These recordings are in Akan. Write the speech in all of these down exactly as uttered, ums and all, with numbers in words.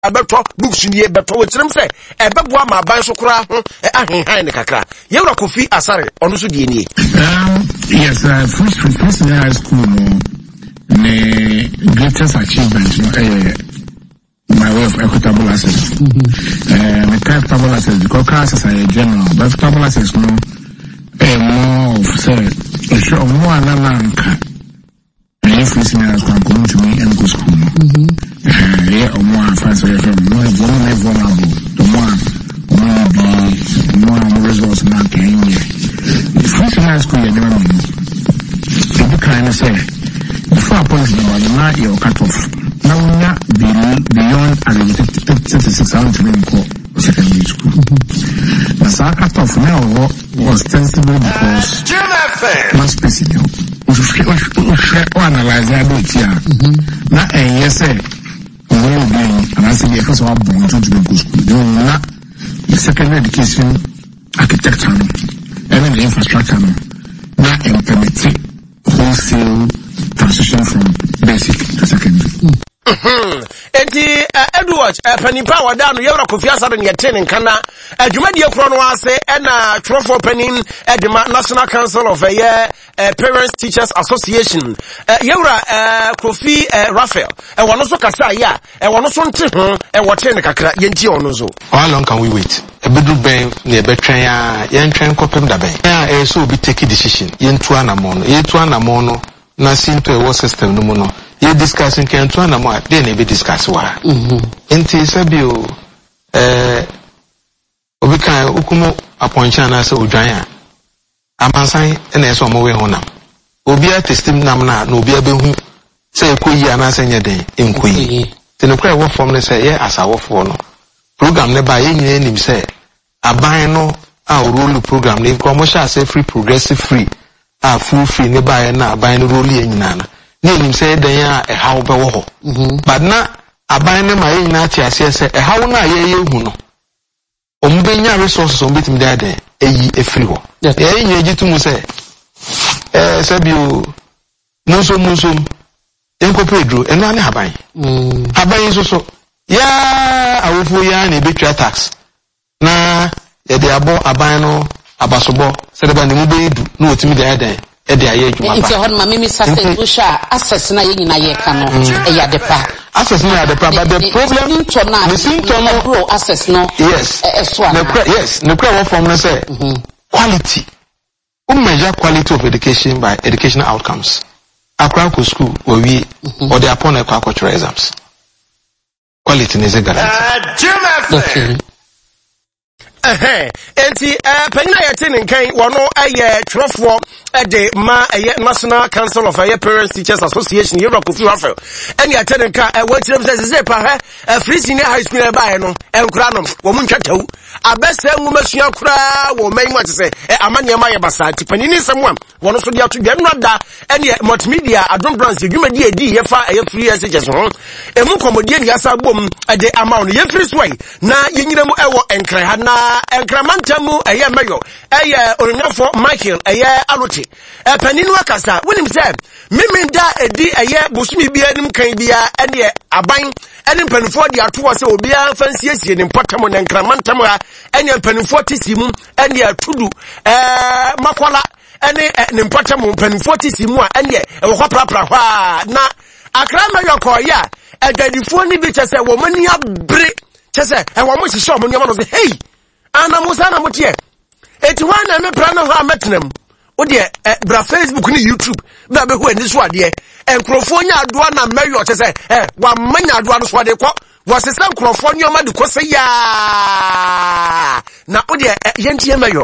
abeto books ni beto wetirem say ebeboa ma ban so kura ho ahenhan ne kakra yewra Kofi Asare ono so die nie. Um yes, uh, first first in high school no ne greatest achievement no eh my way of equitable access. Mm-hmm. Uh, my equitable access because classes are general, but equitable access no eh more of say show more ananka. If we see as come to me and go school. Mhm. Eh yeah, or more fancy from more vulnerable. The more more be more results not getting. If we see as school you never know. The kind of say before policy number not your cut off. Now not beyond thirty-six hours to go secondary school. The cut off now was sensible because not specific. We analyze that here. Now, and yes, sir, we will be, and I say, because we are born to go school. You know, not the secondary education architecture, and the infrastructure, not implementing wholesale transition from basic to secondary. Mhm. Enti Edward panipa wada no yewra Kofi Asare ne yete ne kana adwumadi ekro no ase na twrofo panin edema National Council of uh, Parents Teachers Association yewra Kofi Raphael e wono so kasa ya e wono so nte ho e wote ne kakra yenti ono so. How long can we wait? Ebedu ben ne betwen ya yentwen kopem da ben ya e so obi take decision yentu anamo no yentu anamo no na sinto e wo system no mu no ye discussing can to na mo dey na be discuss wa mhm enti sabio eh obi kan ukumu aponcha na se odwan a amansan na eso mo we honam obi a testim nam na na obi abehu se ekoyi ana se nyeden enkoyi tene kra wo form ne se ye asawofo no program ne ba ye nyina nim se aban no a role program ne ko mo sha se free progressive free a full free ne ba ye na aban no role ye nyina na ne nim say dan ya e hawo be wo ho but na aban ne ma ye nyina ti ase se e hawo na ye ye hu no ombe nya resources ombe tim da den eyi e free ho ye nya gitu mu se eh sabio muso muso enko pedro eno ne aban aban so so ya awofo ya na betwa tax na ye de abo aban no abasobo se de ba ne mu be edu na otimi da den e de aye adwuma ba nti hon ma mimi sase busha access na ye nyina ye ka no e ya de pa access na de pa but the problem the symptom no access no yes eso ana yes no cry one form no say quality we measure quality of education by educational outcomes across school or we or the upon a cultural exams quality is a guarantee okay. Eh enti eh panina yete ne nkan wono aye twrofo ede ma aye National Council of Aye Parents Teachers Association yewra Kofi Raphael eni yete ne nkan e wotirem se se pa he free senior high school e bae no enkura no wo mu ntwatawu abese nwuma sua kura wo man mu se e amane ma ye basa ti panini semwa wono so dia to dwa no da eni multimedia adom branch dwumadi edi ye fa aye free messages ho e mu komodie ni asa bom ede ama no ye free sway na ye nyina mu ewo enkra ha na enkramantamu eye mayo eye onunyafo Michael eye alote e paninu akasa wonim se miminda edi eye bosumi bia nim kan bia ene aban ene panifo de ato se obia fansiesie ne mpotamo ne enkramantamu ene panifo tisimu ene atudu eh makwala ene ne mpotamo panifo tisimu a ene e wo kwapra hwa na akra mayo koya adadifo ni bi chese wo mani abre chese e wo mo sisi omo nyama no se hey ana musa na mutie eti wana me pra no ha metnam wo de bra Facebook ni YouTube bra be ho ani so ade enkrofo nya adoa na mayo te se eh wa manya adoa no so ade ko wo se se enkrofo nya ma de ko se ya na wo de yentie mayo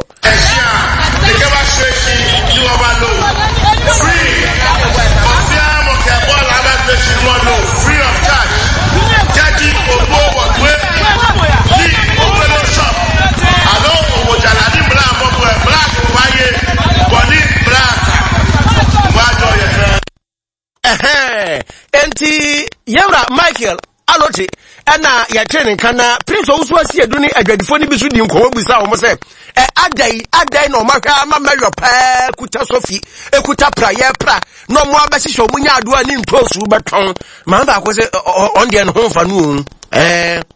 free of charge judge obo wa enti yewra Michael alote ana ya training kana prince owo asi eduni adwadifo ni bisu di nkowo bisa wo se e adai adai no mahwa ma mayo pa kuta sofi ekuta pra ye pra no mo abasisi omunya adoa ni ntosu beton ma ba ko se on de no ho fa no eh